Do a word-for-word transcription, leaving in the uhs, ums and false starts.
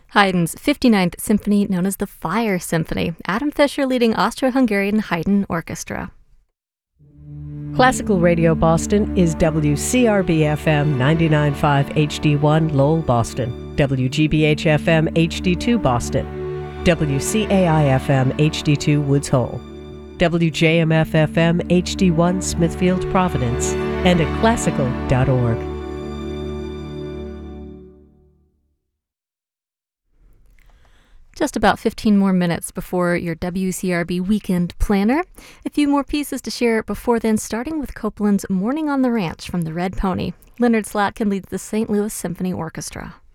Haydn's fifty-ninth Symphony, known as the Fire Symphony. Adam Fischer leading Austro-Hungarian Haydn Orchestra. Classical Radio Boston is W C R B F M ninety-nine point five H D one Lowell, Boston, W G B H F M H D two Boston, W C A I F M H D two Woods Hole, W J M F F M H D one Smithfield, Providence, and at classical dot org. Just about fifteen more minutes before your W C R B Weekend Planner. A few more pieces to share before then, starting with Copland's Morning on the Ranch from the Red Pony. Leonard Slatkin leads the Saint Louis Symphony Orchestra.